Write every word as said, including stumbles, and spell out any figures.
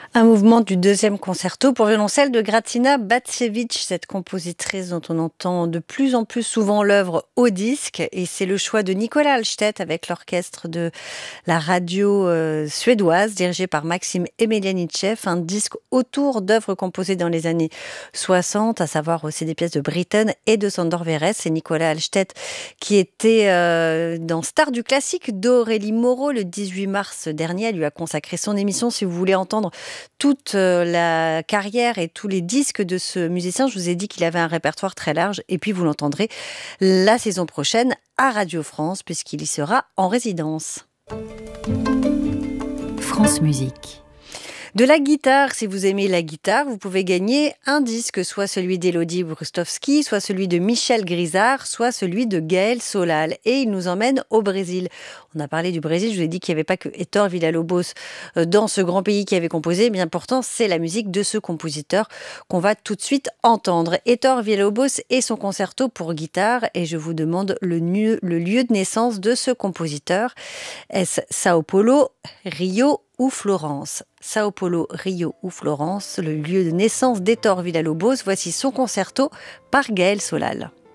Un mouvement du deuxième concerto pour violoncelle de Gratina Batsevich, cette compositrice dont on entend de plus en plus souvent l'œuvre au disque. Et c'est le choix de Nicolas Hallstedt avec l'orchestre de la radio euh, suédoise dirigé par Maxime Emelianitchev, un disque autour d'œuvres composées dans les années soixante, à savoir aussi des pièces de Britten et de Sándor Vérez. C'est Nicolas Hallstedt qui était euh, dans Star du classique d'Aurélie Moreau le dix-huit mars dernier. Elle lui a consacré son émission. Si vous voulez entendre toute la carrière et tous les disques de ce musicien, je vous ai dit qu'il avait un répertoire très large, et puis vous l'entendrez la saison prochaine à Radio France puisqu'il y sera en résidence. France Musique. De la guitare, si vous aimez la guitare, vous pouvez gagner un disque, soit celui d'Élodie Brustowski, soit celui de Michel Grisard, soit celui de Gaël Solal. Et il nous emmène au Brésil. On a parlé du Brésil, je vous ai dit qu'il n'y avait pas que Héctor Villa-Lobos dans ce grand pays qui avait composé. Eh bien pourtant, c'est la musique de ce compositeur qu'on va tout de suite entendre. Héctor Villa-Lobos et son concerto pour guitare. Et je vous demande le, nu- le lieu de naissance de ce compositeur. Est-ce Sao Paulo, Rio ou Florence? Sao Paulo, Rio ou Florence, le lieu de naissance d'Héctor Villa-Lobos. Voici son concerto par Gaël Solal.